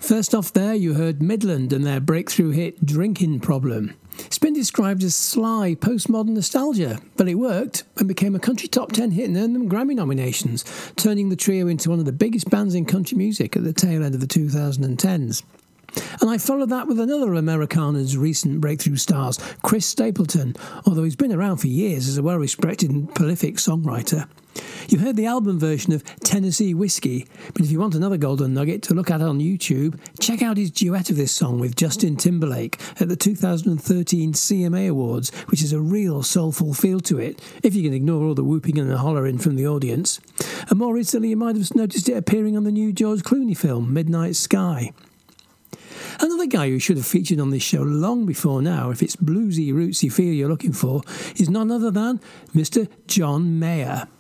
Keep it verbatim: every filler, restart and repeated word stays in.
First off there, you heard Midland and their breakthrough hit Drinking Problem. It's been described as sly, postmodern nostalgia, but it worked and became a country top ten hit and earned them Grammy nominations, turning the trio into one of the biggest bands in country music at the tail end of the two thousand tens. And I followed that with another of Americana's recent breakthrough stars, Chris Stapleton, although he's been around for years as a well-respected and prolific songwriter. You heard the album version of Tennessee Whiskey, but if you want another golden nugget to look at on YouTube, check out his duet of this song with Justin Timberlake at the two thousand thirteen C M A Awards, which has a real soulful feel to it, if you can ignore all the whooping and the hollering from the audience. And more recently you might have noticed it appearing on the new George Clooney film, Midnight Sky. Another guy who should have featured on this show long before now, if it's bluesy, rootsy feel you're looking for, is none other than Mister John Mayer.